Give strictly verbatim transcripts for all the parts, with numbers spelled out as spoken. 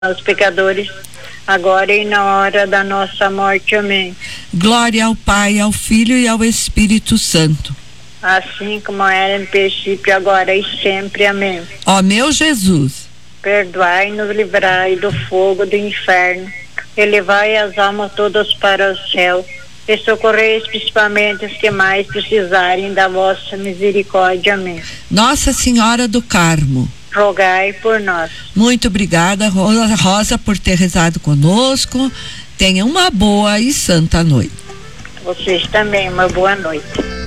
aos pecadores, agora e na hora da nossa morte. Amém. Glória ao Pai, ao Filho e ao Espírito Santo. Assim como era no princípio, agora e sempre. Amém. Ó meu Jesus, perdoai-nos, livrai do fogo do inferno, e levai as almas todas para o céu, e socorrei principalmente os que mais precisarem da vossa misericórdia. Amém. Nossa Senhora do Carmo, rogai por nós. Muito obrigada, Rosa, Rosa, por ter rezado conosco. Tenha uma boa e santa noite. Vocês também, uma boa noite.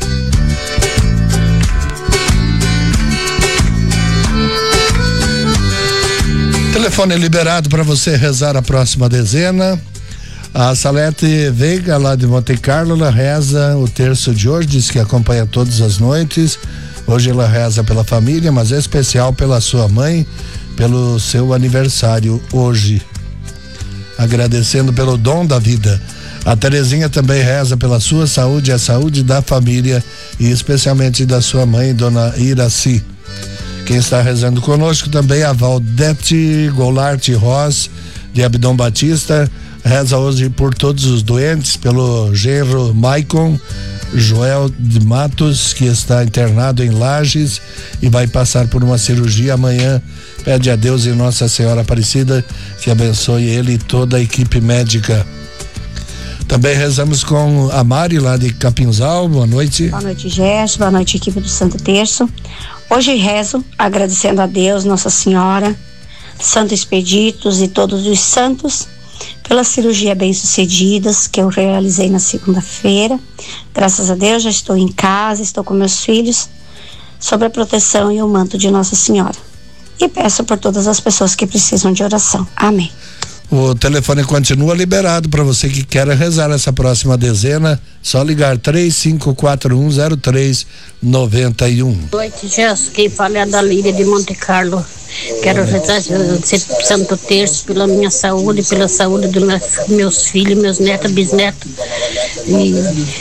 Telefone liberado para você rezar a próxima dezena. A Salete Veiga, lá de Monte Carlo, ela reza o terço de hoje, diz que acompanha todas as noites. Hoje ela reza pela família, mas é especial pela sua mãe, pelo seu aniversário hoje. Agradecendo pelo dom da vida. A Terezinha também reza pela sua saúde, a saúde da família e especialmente da sua mãe, Dona Iraci. Quem está rezando conosco também é a Valdete Goulart Ross, de Abdom Batista, reza hoje por todos os doentes, pelo genro Maicon Joel de Matos, que está internado em Lages e vai passar por uma cirurgia amanhã. Pede a Deus e Nossa Senhora Aparecida que abençoe ele e toda a equipe médica. Também rezamos com a Mari, lá de Capinzal. Boa noite. Boa noite, Gerson. Boa noite, equipe do Santo Terço. Hoje rezo agradecendo a Deus, Nossa Senhora, Santo Expeditos e todos os santos pela cirurgia bem-sucedidas que eu realizei na segunda-feira. Graças a Deus já estou em casa, estou com meus filhos, sob a proteção e o manto de Nossa Senhora. E peço por todas as pessoas que precisam de oração. Amém. O telefone continua liberado para você que quer rezar essa próxima dezena. Só ligar três cinco quatro um zero três nove um. Boa noite, Jesus. Quem fala é a Dalíria de Monte Carlo. Quero rezar Santo Terço pela minha saúde, pela saúde dos meus filhos, meus netos, bisnetos e,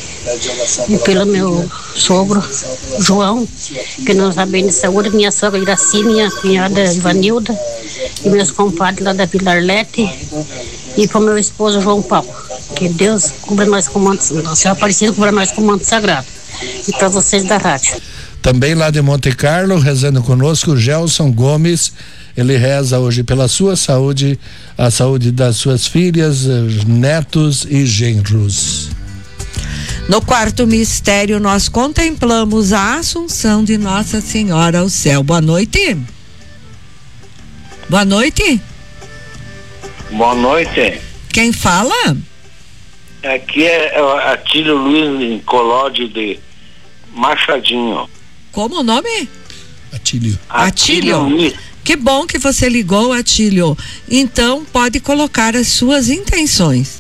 e pelo meu sogro João, que não está bem de saúde, minha sogra Iraci, minha cunhada Ivanilda e meus compadres lá da Vila Arlete e para o meu esposo João Paulo. Que Deus cubra nós com o manto, o Senhor Aparecido cubra nós com o manto sagrado. E para vocês da rádio. Também lá de Monte Carlo, rezando conosco, o Gelson Gomes. Ele reza hoje pela sua saúde, a saúde das suas filhas, netos e genros. No quarto mistério, nós contemplamos a Assunção de Nossa Senhora ao céu. Boa noite. Boa noite. Boa noite. Quem fala? Aqui é Atílio Luiz Nicolodi de Machadinho. Como o nome? Atílio. Atílio. Atílio. Que bom que você ligou, Atílio. Então, pode colocar as suas intenções.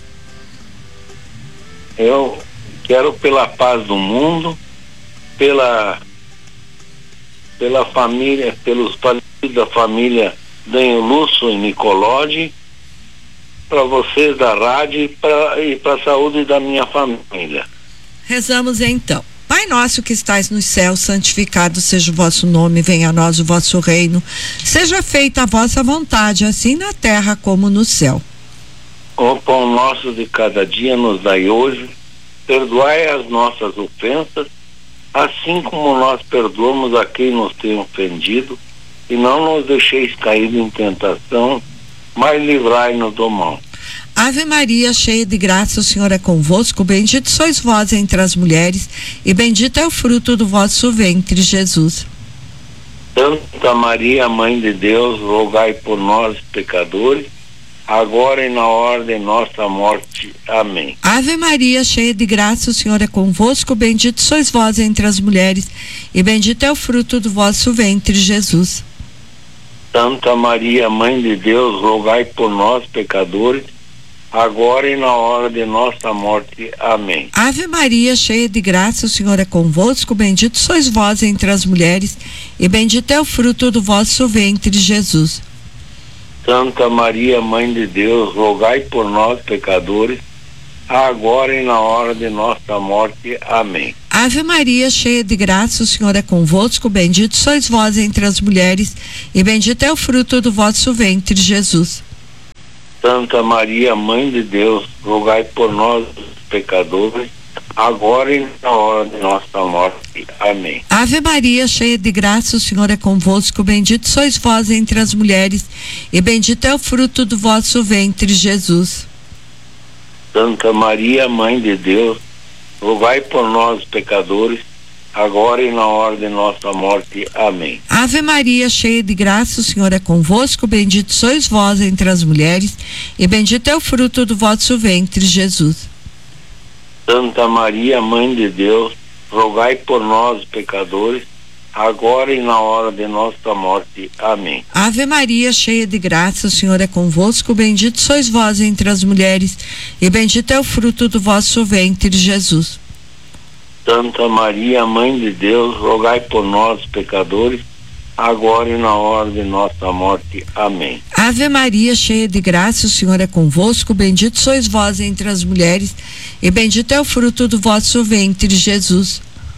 Eu quero pela paz do mundo, pela pela família, pelos falecidos da família Danho Lúcio e Nicolodi, para vocês da rádio e para a saúde da minha família. Rezamos então. Pai nosso que estais nos céus, santificado seja o vosso nome, venha a nós o vosso reino, seja feita a vossa vontade, assim na terra como no céu. O pão nosso de cada dia nos dai hoje, perdoai as nossas ofensas, assim como nós perdoamos a quem nos tem ofendido, e não nos deixeis cair em tentação, mas livrai-nos do mal. Ave Maria, cheia de graça, o Senhor é convosco, bendito sois vós entre as mulheres, e bendito é o fruto do vosso ventre, Jesus. Santa Maria, Mãe de Deus, rogai por nós, pecadores, agora e na hora de nossa morte. Amém. Ave Maria, cheia de graça, o Senhor é convosco, bendito sois vós entre as mulheres, e bendito é o fruto do vosso ventre, Jesus. Santa Maria, Mãe de Deus, rogai por nós, pecadores, agora e na hora de nossa morte. Amém. Ave Maria, cheia de graça, o Senhor é convosco, bendito sois vós entre as mulheres, e bendito é o fruto do vosso ventre, Jesus. Santa Maria, Mãe de Deus, rogai por nós, pecadores, agora e na hora de nossa morte. Amém. Ave Maria, cheia de graça, o Senhor é convosco, bendito sois vós entre as mulheres, e bendito é o fruto do vosso ventre, Jesus. Santa Maria, Mãe de Deus, rogai por nós, pecadores, agora e na hora de nossa morte. Amém. Ave Maria, cheia de graça, o Senhor é convosco, bendito sois vós entre as mulheres, e bendito é o fruto do vosso ventre, Jesus. Santa Maria, Mãe de Deus, rogai por nós, pecadores, agora e na hora de nossa morte. Amém. Ave Maria, cheia de graça, o Senhor é convosco, bendito sois vós entre as mulheres, e bendito é o fruto do vosso ventre, Jesus. Santa Maria, Mãe de Deus, rogai por nós, pecadores, agora e na hora de nossa morte. Amém. Ave Maria, cheia de graça, o Senhor é convosco, bendito sois vós entre as mulheres, e bendito é o fruto do vosso ventre, Jesus. Santa Maria, Mãe de Deus, rogai por nós, pecadores, agora e na hora de nossa morte. Amém. Ave Maria, cheia de graça, o Senhor é convosco, bendito sois vós entre as mulheres, e bendito é o fruto do vosso ventre, Jesus.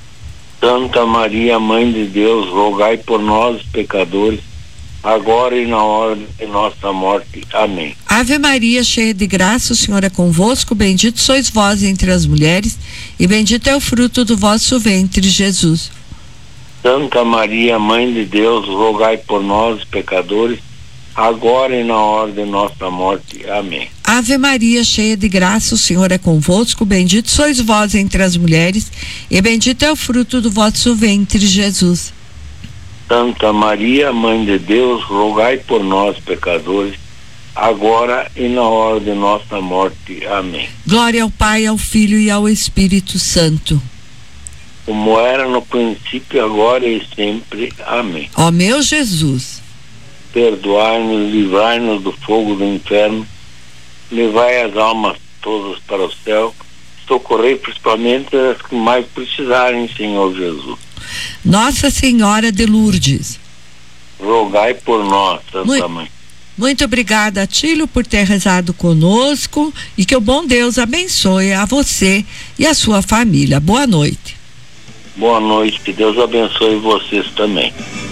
Santa Maria, Mãe de Deus, rogai por nós, pecadores, agora e na hora de nossa morte. Amém. Ave Maria, cheia de graça, o Senhor é convosco, bendito sois vós entre as mulheres, e bendito é o fruto do vosso ventre, Jesus. Santa Maria, Mãe de Deus, rogai por nós, pecadores, agora e na hora de nossa morte. Amém. Ave Maria, cheia de graça, o Senhor é convosco, bendito sois vós entre as mulheres, e bendito é o fruto do vosso ventre, Jesus. Santa Maria, Mãe de Deus, rogai por nós, pecadores, agora e na hora de nossa morte. Amém. Glória ao Pai, ao Filho e ao Espírito Santo. Como era no princípio, agora e sempre. Amém. Ó meu Jesus, perdoai-nos, livrai-nos do fogo do inferno, levai as almas todas para o céu, socorrei principalmente as que mais precisarem, Senhor Jesus. Nossa Senhora de Lourdes, rogai por nós, Santa muito, Mãe. Muito obrigada, Atílio, por ter rezado conosco, e que o bom Deus abençoe a você e a sua família. Boa noite. Boa noite, que Deus abençoe vocês também.